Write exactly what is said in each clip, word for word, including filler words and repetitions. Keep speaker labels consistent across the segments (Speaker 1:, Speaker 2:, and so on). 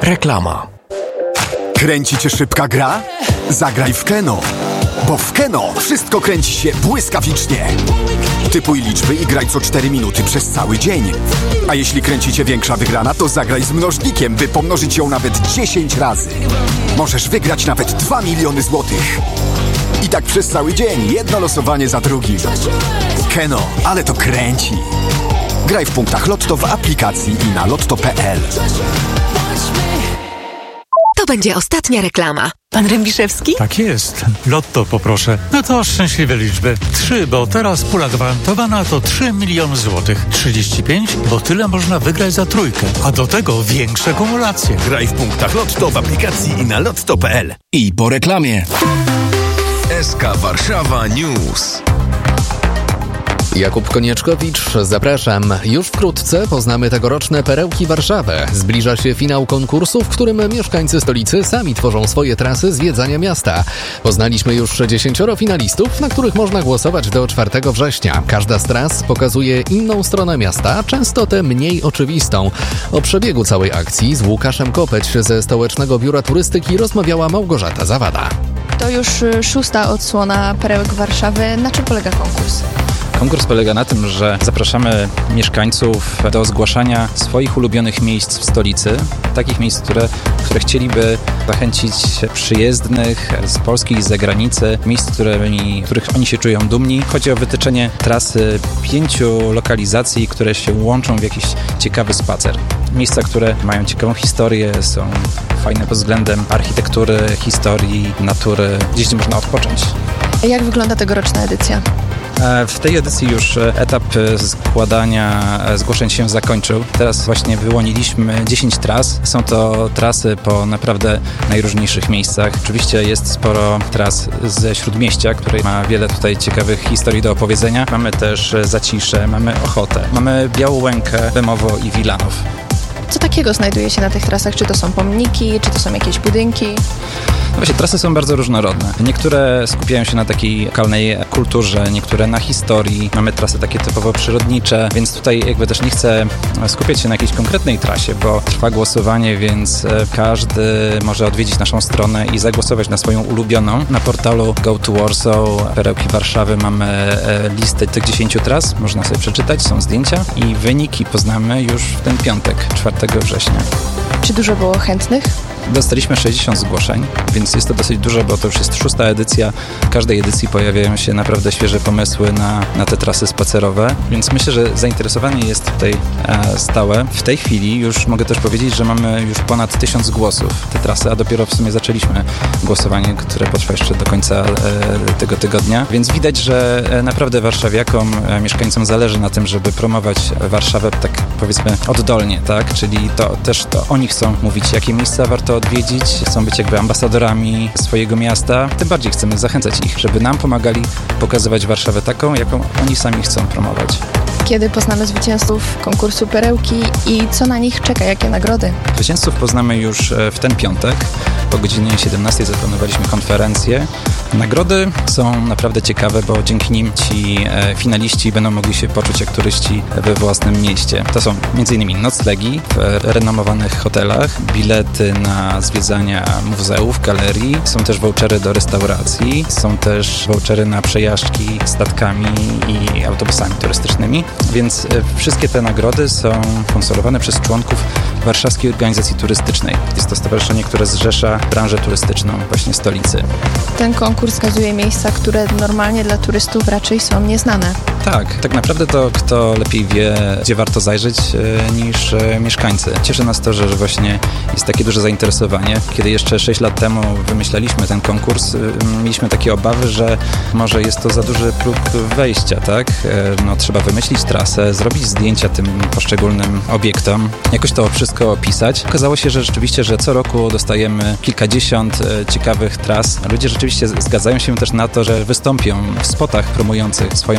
Speaker 1: Reklama.
Speaker 2: Kręci cię szybka gra? Zagraj w Keno, bo w Keno wszystko kręci się błyskawicznie. Typuj liczby i graj co cztery minuty przez cały dzień. A jeśli kręci cię większa wygrana, to zagraj z mnożnikiem, by pomnożyć ją nawet dziesięć razy. Możesz wygrać nawet dwa miliony złotych. I tak przez cały dzień, jedno losowanie za drugim. Keno, ale to kręci. Graj w punktach Lotto w aplikacji i na lotto kropka pe el.
Speaker 3: To będzie ostatnia reklama. Pan Rębiszewski?
Speaker 4: Tak jest. Lotto poproszę. No to szczęśliwe liczby. Trzy, bo teraz pula gwarantowana to trzy miliony złotych. Trzydzieści pięć, bo tyle można wygrać za trójkę. A do tego większe kumulacje.
Speaker 1: Graj w punktach Lotto w aplikacji i na lotto kropka pe el. I po reklamie. S K Warszawa News.
Speaker 5: Jakub Konieczkowicz, zapraszam. Już wkrótce poznamy tegoroczne perełki Warszawy. Zbliża się finał konkursu, w którym mieszkańcy stolicy sami tworzą swoje trasy zwiedzania miasta. Poznaliśmy już dziesięcioro finalistów, na których można głosować do czwartego września. Każda z tras pokazuje inną stronę miasta, często tę mniej oczywistą. O przebiegu całej akcji z Łukaszem Kopeć ze Stołecznego Biura Turystyki rozmawiała Małgorzata Zawada.
Speaker 6: To już szósta odsłona perełek Warszawy. Na czym polega konkurs?
Speaker 7: Konkurs polega na tym, że zapraszamy mieszkańców do zgłaszania swoich ulubionych miejsc w stolicy, takich miejsc, które, które chcieliby zachęcić przyjezdnych z Polski i z zagranicy, miejsc, którymi, których oni się czują dumni. Chodzi o wytyczenie trasy pięciu lokalizacji, które się łączą w jakiś ciekawy spacer. Miejsca, które mają ciekawą historię, są fajne pod względem architektury, historii, natury, gdzieś gdzie można odpocząć.
Speaker 6: Jak wygląda tegoroczna edycja?
Speaker 7: W tej edycji już etap składania zgłoszeń się zakończył. Teraz właśnie wyłoniliśmy dziesięć tras. Są to trasy po naprawdę najróżniejszych miejscach. Oczywiście jest sporo tras ze Śródmieścia, które ma wiele tutaj ciekawych historii do opowiedzenia. Mamy też Zacisze, mamy Ochotę, mamy Białołękę, Bemowo i Wilanów.
Speaker 6: Co takiego znajduje się na tych trasach? Czy to są pomniki, czy to są jakieś budynki?
Speaker 7: No właśnie, trasy są bardzo różnorodne. Niektóre skupiają się na takiej lokalnej kulturze, niektóre na historii. Mamy trasy takie typowo przyrodnicze, więc tutaj jakby też nie chcę skupiać się na jakiejś konkretnej trasie, bo trwa głosowanie, więc każdy może odwiedzić naszą stronę i zagłosować na swoją ulubioną. Na portalu Go to Warsaw, Perełki Warszawy mamy listę tych dziesięciu tras, można sobie przeczytać, są zdjęcia i wyniki poznamy już w ten piątek, czwartego września.
Speaker 6: Czy dużo było chętnych?
Speaker 7: Dostaliśmy sześćdziesiąt zgłoszeń, więc jest to dosyć dużo, bo to już jest szósta edycja. W każdej edycji pojawiają się naprawdę świeże pomysły na, na te trasy spacerowe, więc myślę, że zainteresowanie jest tutaj e, stałe. W tej chwili już mogę też powiedzieć, że mamy już ponad tysiąc głosów te trasy, a dopiero w sumie zaczęliśmy głosowanie, które potrwa jeszcze do końca e, tego tygodnia, więc widać, że e, naprawdę warszawiakom, e, mieszkańcom zależy na tym, żeby promować Warszawę tak powiedzmy oddolnie, tak? Czyli to też to oni chcą mówić, jakie miejsca warto odwiedzić, chcą być jakby ambasadorami swojego miasta. Tym bardziej chcemy zachęcać ich, żeby nam pomagali pokazywać Warszawę taką, jaką oni sami chcą promować.
Speaker 6: Kiedy poznamy zwycięzców konkursu Perełki i co na nich czeka, jakie nagrody?
Speaker 7: Zwycięzców poznamy już w ten piątek. Po godzinie siedemnastej zaplanowaliśmy konferencję. Nagrody są naprawdę ciekawe, bo dzięki nim ci finaliści będą mogli się poczuć jak turyści we własnym mieście. To są między innymi noclegi w renomowanych hotelach, bilety na zwiedzania muzeów, galerii, są też vouchery do restauracji, są też vouchery na przejażdżki statkami i autobusami turystycznymi, więc wszystkie te nagrody są sponsorowane przez członków Warszawskiej Organizacji Turystycznej. Jest to stowarzyszenie, które zrzesza branżę turystyczną właśnie stolicy.
Speaker 6: Ten konkurs wskazuje miejsca, które normalnie dla turystów raczej są nieznane.
Speaker 7: Tak, tak naprawdę to kto lepiej wie, gdzie warto zajrzeć e, niż e, mieszkańcy. Cieszy nas to, że, że właśnie jest takie duże zainteresowanie. Kiedy jeszcze sześć lat temu wymyślaliśmy ten konkurs, e, mieliśmy takie obawy, że może jest to za duży próg wejścia, tak? E, no, trzeba wymyślić trasę, zrobić zdjęcia tym poszczególnym obiektom, jakoś to wszystko opisać. Okazało się, że rzeczywiście, że co roku dostajemy kilkadziesiąt e, ciekawych tras. Ludzie rzeczywiście zgadzają się też na to, że wystąpią w spotach promujących swoją trasę.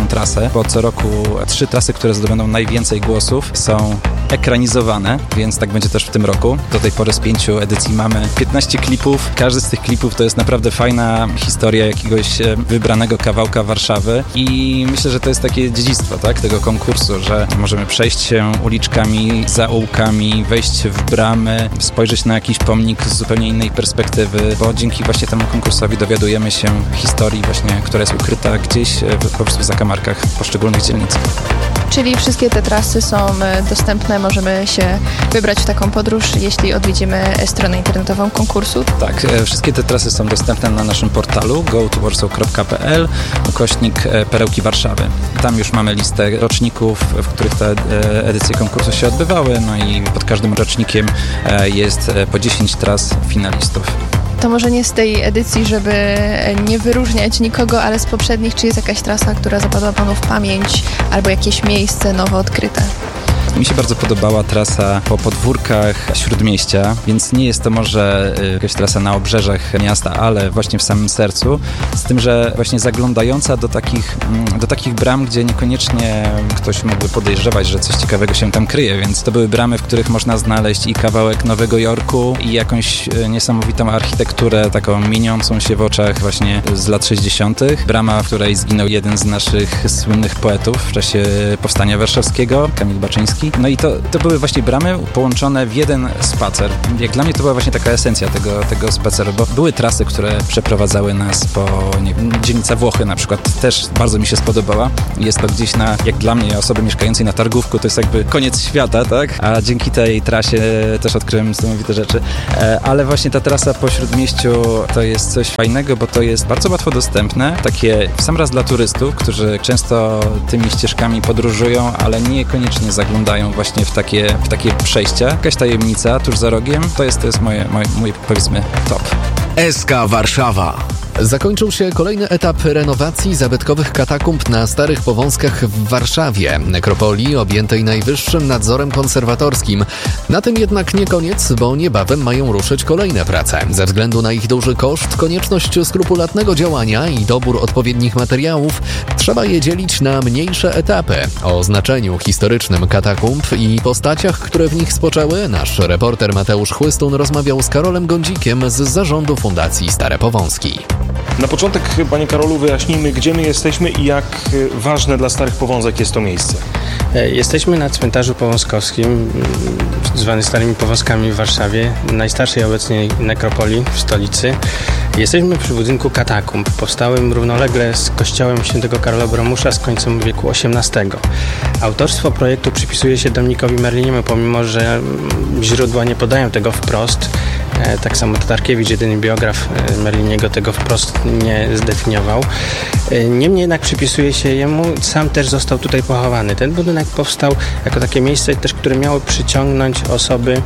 Speaker 7: bo co roku trzy trasy, które zdobędą najwięcej głosów, są ekranizowane, więc tak będzie też w tym roku. Do tej pory z pięciu edycji mamy piętnaście klipów. Każdy z tych klipów to jest naprawdę fajna historia jakiegoś wybranego kawałka Warszawy i myślę, że to jest takie dziedzictwo, tak, tego konkursu, że możemy przejść się uliczkami, zaułkami, wejść w bramy, spojrzeć na jakiś pomnik z zupełnie innej perspektywy, bo dzięki właśnie temu konkursowi dowiadujemy się historii właśnie, która jest ukryta gdzieś po prostu w zakamarkach poszczególnych dzielnic.
Speaker 6: Czyli wszystkie te trasy są dostępne, możemy się wybrać w taką podróż, jeśli odwiedzimy stronę internetową konkursu?
Speaker 7: Tak, wszystkie te trasy są dostępne na naszym portalu go to warsaw kropka p l ukośnik Perełki Warszawy. Tam już mamy listę roczników, w których te edycje konkursu się odbywały, no i pod każdym rocznikiem jest po dziesięć tras finalistów.
Speaker 6: To może nie z tej edycji, żeby nie wyróżniać nikogo, ale z poprzednich, czy jest jakaś trasa, która zapadła Panu w pamięć, albo jakieś miejsce nowo odkryte?
Speaker 7: Mi się bardzo podobała trasa po podwórkach Śródmieścia, więc nie jest to może jakaś trasa na obrzeżach miasta, ale właśnie w samym sercu, z tym, że właśnie zaglądająca do takich, do takich bram, gdzie niekoniecznie ktoś mógłby podejrzewać, że coś ciekawego się tam kryje, więc to były bramy, w których można znaleźć i kawałek Nowego Jorku i jakąś niesamowitą architekturę, taką mieniącą się w oczach właśnie z lat sześćdziesiątych. Brama, w której zginął jeden z naszych słynnych poetów w czasie Powstania Warszawskiego, Kamil Baczyński. No i to, to były właśnie bramy połączone w jeden spacer. Jak dla mnie to była właśnie taka esencja tego, tego spaceru, bo były trasy, które przeprowadzały nas po, nie wiem, dzielnica Włochy na przykład, też bardzo mi się spodobała. Jest to gdzieś na, jak dla mnie, osoby mieszkającej na Targówku, to jest jakby koniec świata, tak? A dzięki tej trasie też odkryłem niesamowite rzeczy. Ale właśnie ta trasa po Śródmieściu to jest coś fajnego, bo to jest bardzo łatwo dostępne, takie w sam raz dla turystów, którzy często tymi ścieżkami podróżują, ale niekoniecznie zaglądają właśnie w takie, w takie przejścia. Jakaś tajemnica tuż za rogiem, to jest, to jest moje, moje, mój, powiedzmy, top.
Speaker 1: S K Warszawa.
Speaker 5: Zakończył się kolejny etap renowacji zabytkowych katakumb na Starych Powązkach w Warszawie, nekropolii objętej najwyższym nadzorem konserwatorskim. Na tym jednak nie koniec, bo niebawem mają ruszyć kolejne prace. Ze względu na ich duży koszt, konieczność skrupulatnego działania i dobór odpowiednich materiałów trzeba je dzielić na mniejsze etapy. O znaczeniu historycznym katakumb i postaciach, które w nich spoczęły, nasz reporter Mateusz Chłystun rozmawiał z Karolem Gądzikiem z zarządu Fundacji Stare Powązki.
Speaker 8: Na początek, Panie Karolu, wyjaśnijmy, gdzie my jesteśmy i jak ważne dla Starych Powązek jest to miejsce.
Speaker 9: Jesteśmy na cmentarzu powązkowskim, zwany Starymi Powązkami w Warszawie, najstarszej obecnie nekropolii w stolicy. Jesteśmy przy budynku katakumb, powstałym równolegle z kościołem świętego Karola Bromusza z końcem wieku osiemnastego. Autorstwo projektu przypisuje się Dominikowi Merliniemu, pomimo że źródła nie podają tego wprost. Tak samo Tatarkiewicz, jedyny biograf Merliniego, tego wprost nie zdefiniował. Niemniej jednak przypisuje się jemu, sam też został tutaj pochowany. Ten budynek powstał jako takie miejsce też, które miało przyciągnąć osoby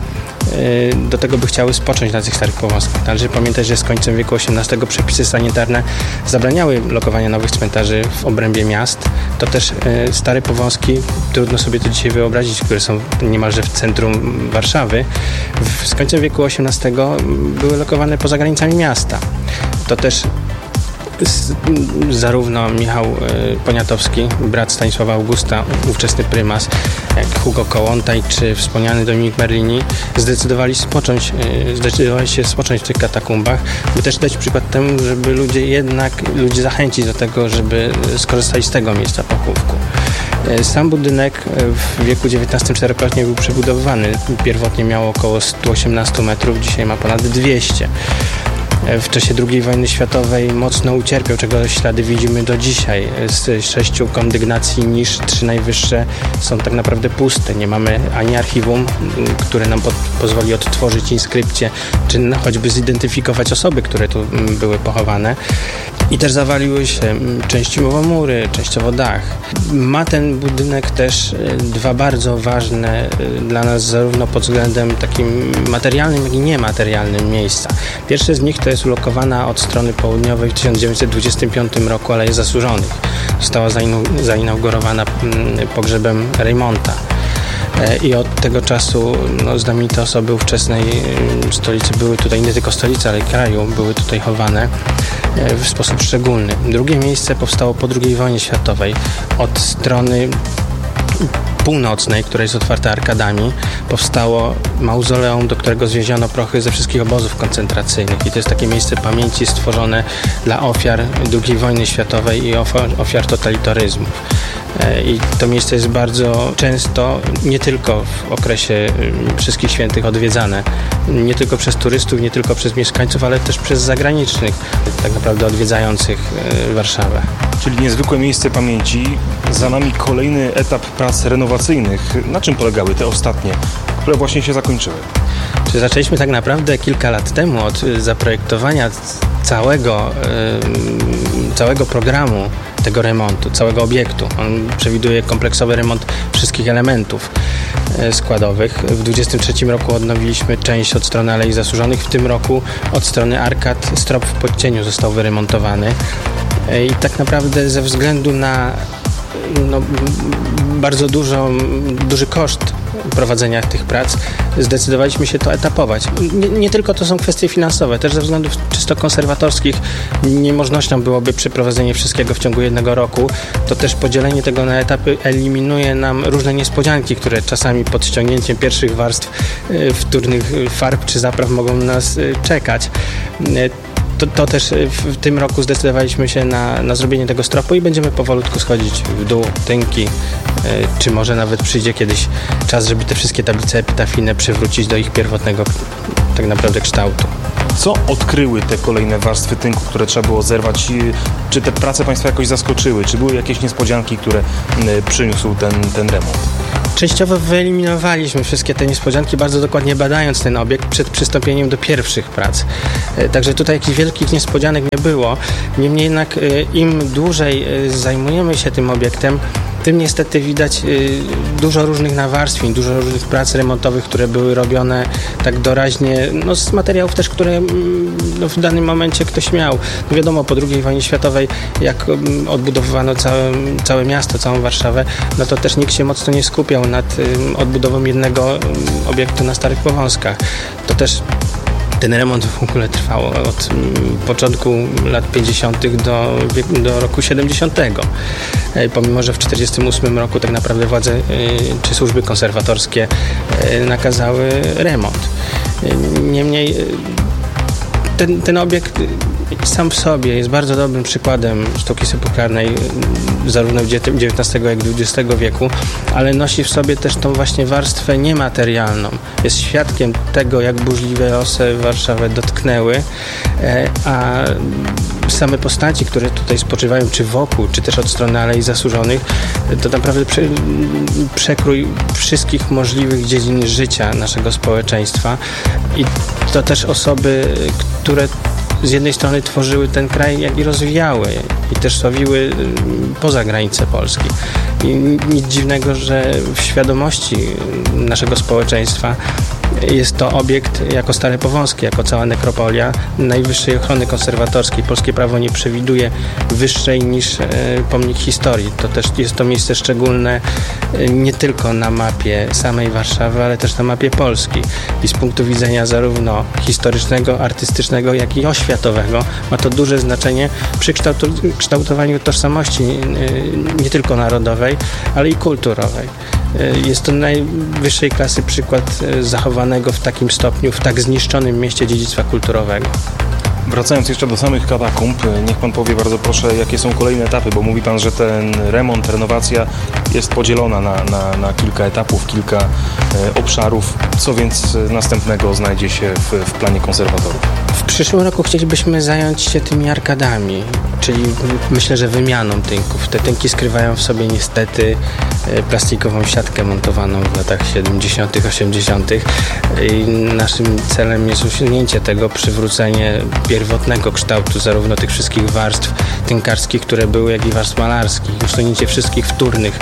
Speaker 9: do tego, by chciały spocząć na tych Starych Powązkach. Należy pamiętać, że z końcem wieku osiemnastego przepisy sanitarne zabraniały lokowania nowych cmentarzy w obrębie miast. To też Stare Powązki, trudno sobie to dzisiaj wyobrazić, które są niemalże w centrum Warszawy, z końcem wieku osiemnastego były lokowane poza granicami miasta. To też zarówno Michał Poniatowski, brat Stanisława Augusta, ówczesny prymas, jak Hugo Kołłątaj czy wspomniany Dominik Merlini zdecydowali spocząć, zdecydowali się spocząć w tych katakumbach, by też dać przykład temu, żeby ludzie jednak, ludzi zachęcić do tego, żeby skorzystali z tego miejsca pochówku. Sam budynek w wieku dziewiętnastym czterokrotnie był przebudowywany. Pierwotnie miał około sto osiemnaście metrów, dzisiaj ma ponad dwieście. W czasie drugiej wojny światowej mocno ucierpiał, czego ślady widzimy do dzisiaj. Z sześciu kondygnacji niż trzy najwyższe są tak naprawdę puste. Nie mamy ani archiwum, które nam po- pozwoli odtworzyć inskrypcję, czy choćby zidentyfikować osoby, które tu były pochowane. I też zawaliły się częściowo mury, częściowo dach. Ma ten budynek też dwa bardzo ważne dla nas zarówno pod względem takim materialnym, jak i niematerialnym miejsca. Pierwsze z nich to jest ulokowana od strony południowej w tysiąc dziewięćset dwudziestym piątym roku Aleja Zasłużonych. Została zainaugurowana pogrzebem Reymonta. i od tego czasu no, znamienite osoby ówczesnej stolicy były tutaj, nie tylko stolicy, ale i kraju, były tutaj chowane w sposób szczególny. Drugie miejsce powstało po drugiej wojnie światowej. Od strony północnej, która jest otwarta arkadami, powstało mauzoleum, do którego zwieziono prochy ze wszystkich obozów koncentracyjnych. I to jest takie miejsce pamięci stworzone dla ofiar drugiej wojny światowej i ofiar, ofiar totalitaryzmów. I to miejsce jest bardzo często, nie tylko w okresie Wszystkich Świętych odwiedzane, nie tylko przez turystów, nie tylko przez mieszkańców, ale też przez zagranicznych, tak naprawdę odwiedzających Warszawę.
Speaker 8: Czyli niezwykłe miejsce pamięci. Za nami kolejny etap prac renowacyjnych. Na czym polegały te ostatnie, które właśnie się zakończyły?
Speaker 9: Czy zaczęliśmy tak naprawdę kilka lat temu od zaprojektowania całego, yy, całego programu tego remontu, całego obiektu. On przewiduje kompleksowy remont wszystkich elementów yy, składowych. W dwudziestym trzecim roku odnowiliśmy część od strony Alei Zasłużonych. W tym roku od strony arkad strop w podcieniu został wyremontowany. Yy, I tak naprawdę ze względu na no, bardzo dużo, duży koszt prowadzenia tych prac, zdecydowaliśmy się to etapować. Nie, nie tylko to są kwestie finansowe, też ze względów czysto konserwatorskich niemożnością byłoby przeprowadzenie wszystkiego w ciągu jednego roku. To też podzielenie tego na etapy eliminuje nam różne niespodzianki, które czasami pod ściągnięciem pierwszych warstw wtórnych farb czy zapraw mogą nas czekać. To, to też w tym roku zdecydowaliśmy się na, na zrobienie tego stropu i będziemy powolutku schodzić w dół tynki, czy może nawet przyjdzie kiedyś czas, żeby te wszystkie tablice epitafijne przywrócić do ich pierwotnego tak naprawdę kształtu.
Speaker 8: Co odkryły te kolejne warstwy tynku, które trzeba było zerwać? Czy te prace Państwa jakoś zaskoczyły? Czy były jakieś niespodzianki, które przyniósł ten, ten remont?
Speaker 9: Częściowo wyeliminowaliśmy wszystkie te niespodzianki, bardzo dokładnie badając ten obiekt przed przystąpieniem do pierwszych prac. Także tutaj jakichś wielkich niespodzianek nie było. Niemniej jednak im dłużej zajmujemy się tym obiektem, tym niestety widać dużo różnych nawarstwień, dużo różnych prac remontowych, które były robione tak doraźnie, no z materiałów też, które no, w danym momencie ktoś miał. No wiadomo, po drugiej wojnie światowej, jak odbudowywano całe, całe miasto, całą Warszawę, no to też nikt się mocno nie skupiał nad odbudową jednego obiektu na Starych Powązkach. To też ten remont w ogóle trwał od początku lat pięćdziesiątych do, do roku siedemdziesiątego. Pomimo, że w czterdziestym ósmym roku tak naprawdę władze czy służby konserwatorskie nakazały remont. Niemniej ten, ten obiekt sam w sobie jest bardzo dobrym przykładem sztuki sepulkralnej zarówno dziewiętnastego jak i dwudziestego wieku, ale nosi w sobie też tą właśnie warstwę niematerialną. Jest świadkiem tego, jak burzliwe losy Warszawę dotknęły, a same postaci, które tutaj spoczywają, czy wokół, czy też od strony Alei Zasłużonych, to naprawdę prze, przekrój wszystkich możliwych dziedzin życia naszego społeczeństwa i to też osoby, które z jednej strony tworzyły ten kraj, jak i rozwijały i też sławiły poza granice Polski. I nic dziwnego, że w świadomości naszego społeczeństwa jest to obiekt jako Stare Powązki, jako cała nekropolia najwyższej ochrony konserwatorskiej. Polskie prawo nie przewiduje wyższej niż pomnik historii. To też jest to miejsce szczególne nie tylko na mapie samej Warszawy, ale też na mapie Polski. I z punktu widzenia zarówno historycznego, artystycznego, jak i oświatowego ma to duże znaczenie przy kształtowaniu tożsamości nie tylko narodowej, ale i kulturowej. Jest to najwyższej klasy przykład zachowanego w takim stopniu, w tak zniszczonym mieście dziedzictwa kulturowego.
Speaker 8: Wracając jeszcze do samych katakumb, niech Pan powie bardzo proszę, jakie są kolejne etapy, bo mówi Pan, że ten remont, renowacja jest podzielona na, na, na kilka etapów, kilka e, obszarów. Co więc następnego znajdzie się w, w planie konserwatorów?
Speaker 9: W przyszłym roku chcielibyśmy zająć się tymi arkadami, czyli myślę, że wymianą tynków. Te tynki skrywają w sobie niestety plastikową siatkę montowaną w latach siedemdziesiątych, osiemdziesiątych. I naszym celem jest osiągnięcie tego, przywrócenie pierwotnego kształtu zarówno tych wszystkich warstw tynkarskich, które były, jak i warstw malarskich, usunięcie wszystkich wtórnych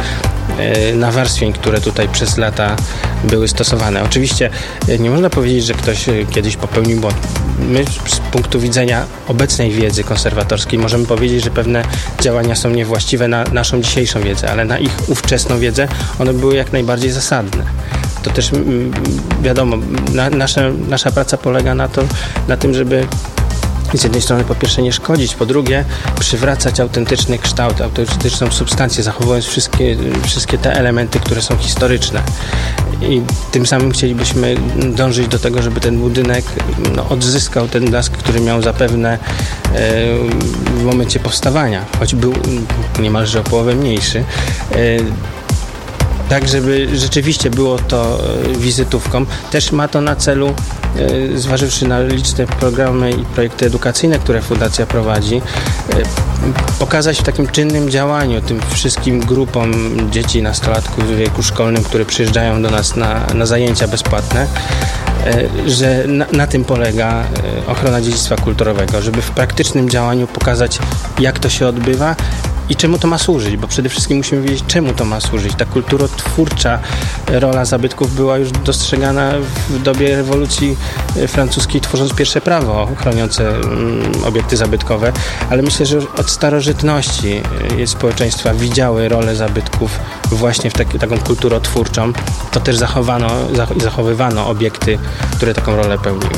Speaker 9: nawarstwień, które tutaj przez lata były stosowane. Oczywiście nie można powiedzieć, że ktoś kiedyś popełnił błąd. My z punktu widzenia obecnej wiedzy konserwatorskiej możemy powiedzieć, że pewne działania są niewłaściwe na naszą dzisiejszą wiedzę, ale na ich ówczesną wiedzę one były jak najbardziej zasadne. To też wiadomo, na, nasza, nasza praca polega na, to, na tym, żeby z jednej strony po pierwsze nie szkodzić, po drugie przywracać autentyczny kształt, autentyczną substancję, zachowując wszystkie, wszystkie te elementy, które są historyczne. I tym samym chcielibyśmy dążyć do tego, żeby ten budynek no, odzyskał ten blask, który miał zapewne e, w momencie powstawania, choć był niemalże o połowę mniejszy. E, tak, żeby rzeczywiście było to wizytówką. Też ma to na celu, zważywszy na liczne programy i projekty edukacyjne, które fundacja prowadzi, pokazać w takim czynnym działaniu tym wszystkim grupom dzieci i nastolatków w wieku szkolnym, które przyjeżdżają do nas na, na zajęcia bezpłatne, że na, na tym polega ochrona dziedzictwa kulturowego, żeby w praktycznym działaniu pokazać, jak to się odbywa i czemu to ma służyć, bo przede wszystkim musimy wiedzieć, czemu to ma służyć. Ta kulturotwórcza rola zabytków była już dostrzegana w dobie rewolucji francuskiej, tworząc pierwsze prawo chroniące obiekty zabytkowe, ale myślę, że od starożytności społeczeństwa widziały rolę zabytków właśnie w taki, taką kulturotwórczą. To też zachowano, zachowywano obiekty, które taką rolę pełniły.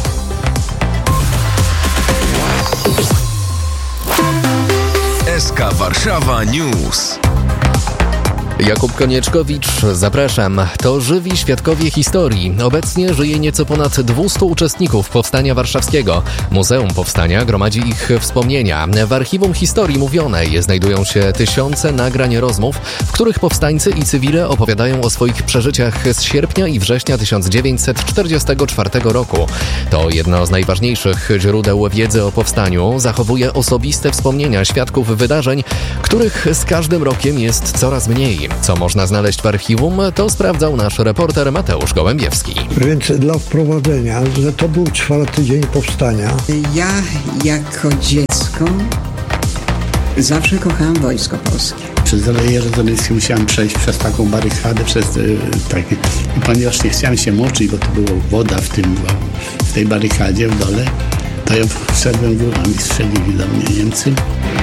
Speaker 1: S K Warszawa News.
Speaker 5: Jakub Konieczkowicz, zapraszam. To żywi świadkowie historii. Obecnie żyje nieco ponad dwustu uczestników Powstania Warszawskiego. Muzeum Powstania gromadzi ich wspomnienia. W Archiwum Historii Mówionej znajdują się tysiące nagrań rozmów, w których powstańcy i cywile opowiadają o swoich przeżyciach z sierpnia i września tysiąc dziewięćset czterdziestego czwartego roku. To jedno z najważniejszych źródeł wiedzy o powstaniu. Zachowuje osobiste wspomnienia świadków wydarzeń, których z każdym rokiem jest coraz mniej. Co można znaleźć w archiwum, to sprawdzał nasz reporter Mateusz Gołębiewski.
Speaker 10: Więc dla wprowadzenia, że to był czwarty dzień powstania.
Speaker 11: Ja jako dziecko zawsze kochałam Wojsko Polskie.
Speaker 12: Przez Aleję Jerozolimską musiałam przejść przez taką barykadę, przez y, taki, ponieważ nie chciałam się moczyć, bo to była woda w, tym, w tej barykadzie w dole, to ja wszedłem górami, strzelili do mnie Niemcy.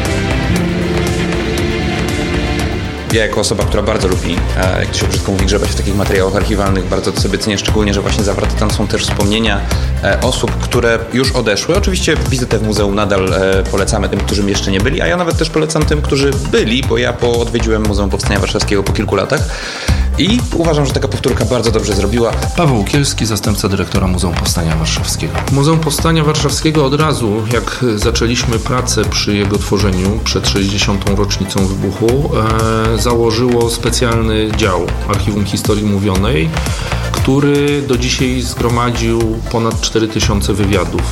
Speaker 13: Ja jako osoba, która bardzo lubi, jak to się brzydko mówi, grzebać w takich materiałach archiwalnych, bardzo to sobie cenię, szczególnie, że właśnie zawarte tam są też wspomnienia osób, które już odeszły. Oczywiście wizytę w muzeum nadal polecamy tym, którzy jeszcze nie byli, a ja nawet też polecam tym, którzy byli, bo ja po odwiedziłem Muzeum Powstania Warszawskiego po kilku latach i uważam, że taka powtórka bardzo dobrze zrobiła.
Speaker 14: Paweł Kielski, zastępca dyrektora Muzeum Powstania Warszawskiego. Muzeum Powstania Warszawskiego od razu, jak zaczęliśmy pracę przy jego tworzeniu przed sześćdziesiątą rocznicą wybuchu, e, założyło specjalny dział Archiwum Historii Mówionej, który do dzisiaj zgromadził ponad cztery tysiące wywiadów.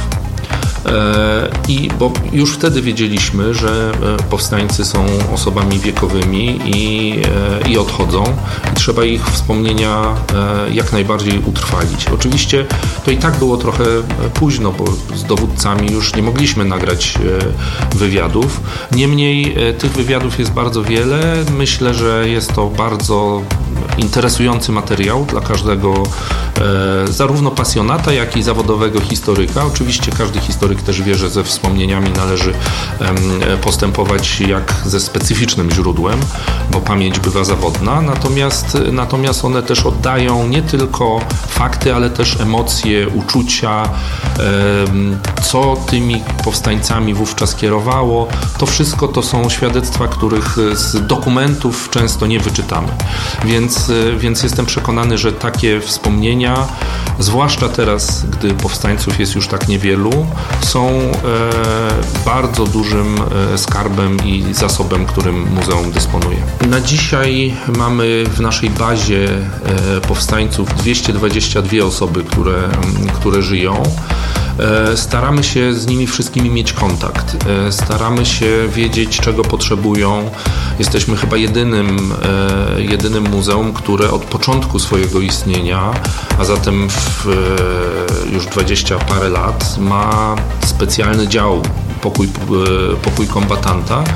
Speaker 14: I bo już wtedy wiedzieliśmy, że powstańcy są osobami wiekowymi i, i odchodzą i trzeba ich wspomnienia jak najbardziej utrwalić. Oczywiście to i tak było trochę późno, bo z dowódcami już nie mogliśmy nagrać wywiadów. Niemniej tych wywiadów jest bardzo wiele. Myślę, że jest to bardzo interesujący materiał dla każdego zarówno pasjonata, jak i zawodowego historyka. Oczywiście każdy historyk też wie, że ze wspomnieniami należy postępować jak ze specyficznym źródłem, bo pamięć bywa zawodna, natomiast, natomiast one też oddają nie tylko fakty, ale też emocje, uczucia, co tymi powstańcami wówczas kierowało. To wszystko to są świadectwa, których z dokumentów często nie wyczytamy. Więc, więc jestem przekonany, że takie wspomnienia, zwłaszcza teraz, gdy powstańców jest już tak niewielu, są e, bardzo dużym e, skarbem i zasobem, którym muzeum dysponuje. Na dzisiaj mamy w naszej bazie e, powstańców dwieście dwadzieścia dwie osoby, które, które żyją. Staramy się z nimi wszystkimi mieć kontakt. Staramy się wiedzieć, czego potrzebują. Jesteśmy chyba jedynym, jedynym muzeum, które od początku swojego istnienia, a zatem w już dwadzieścia parę lat, ma specjalny dział Pokój, pokój kombatanta,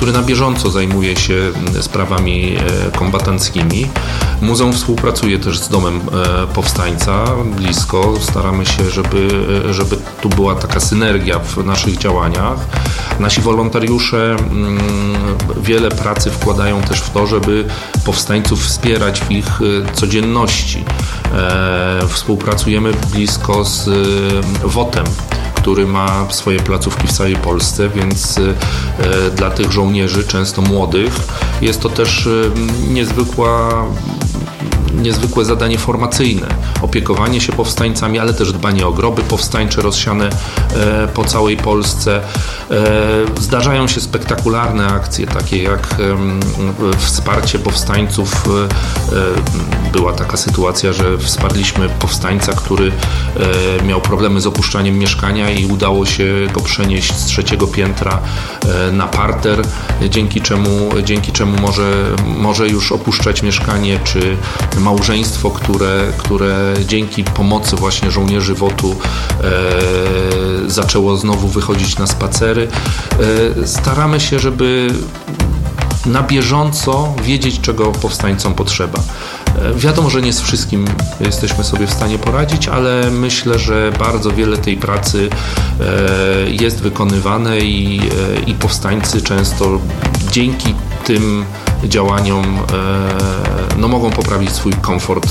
Speaker 14: który na bieżąco zajmuje się sprawami kombatanckimi. Muzeum współpracuje też z Domem Powstańca blisko. Staramy się, żeby, żeby tu była taka synergia w naszych działaniach. Nasi wolontariusze wiele pracy wkładają też w to, żeby powstańców wspierać w ich codzienności. Współpracujemy blisko z wotem, który ma swoje placówki w całej Polsce, więc dla tych żołnierzy, często młodych, jest to też niezwykła niezwykłe zadanie formacyjne. Opiekowanie się powstańcami, ale też dbanie o groby powstańcze rozsiane e, po całej Polsce. E, zdarzają się spektakularne akcje, takie jak e, wsparcie powstańców. E, była taka sytuacja, że wsparliśmy powstańca, który e, miał problemy z opuszczaniem mieszkania i udało się go przenieść z trzeciego piętra e, na parter, dzięki czemu, dzięki czemu może, może już opuszczać mieszkanie, czy małżeństwo, które, które dzięki pomocy właśnie żołnierzy wotu e, zaczęło znowu wychodzić na spacery. E, staramy się, żeby na bieżąco wiedzieć, czego powstańcom potrzeba. E, wiadomo, że nie z wszystkim jesteśmy sobie w stanie poradzić, ale myślę, że bardzo wiele tej pracy e, jest wykonywane i, e, i powstańcy często dzięki tym działaniom e, no mogą poprawić swój komfort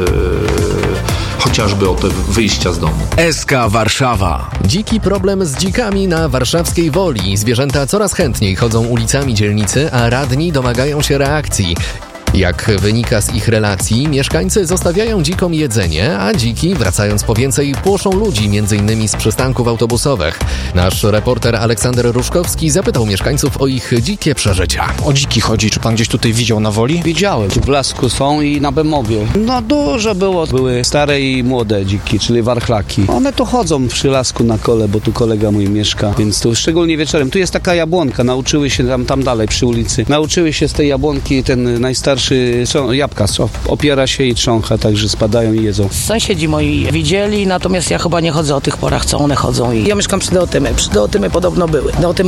Speaker 14: e, chociażby od wyjścia z domu.
Speaker 1: S K Warszawa.
Speaker 5: Dziki problem z dzikami na warszawskiej Woli. Zwierzęta coraz chętniej chodzą ulicami dzielnicy, a radni domagają się reakcji. Jak wynika z ich relacji, mieszkańcy zostawiają dzikom jedzenie, a dziki, wracając po więcej, płoszą ludzi, między innymi z przystanków autobusowych. Nasz reporter Aleksander Ruszkowski zapytał mieszkańców o ich dzikie przeżycia.
Speaker 15: O dziki chodzi. Czy pan gdzieś tutaj widział na Woli?
Speaker 16: Widziałem. W Blasku są i na Bemowie. No dużo było. Były stare i młode dziki, czyli warchlaki. One tu chodzą przy lasku na kole, bo tu kolega mój mieszka, więc tu szczególnie wieczorem. Tu jest taka jabłonka, nauczyły się tam, tam dalej przy ulicy. Nauczyły się z tej jabłonki, ten najstarszy jabłka opiera się i trzącha, także spadają i jedzą.
Speaker 17: Sąsiedzi moi widzieli, natomiast ja chyba nie chodzę o tych porach, co one chodzą. I ja mieszkam przy Deotymy. Przy Deotymy podobno były. Deotymy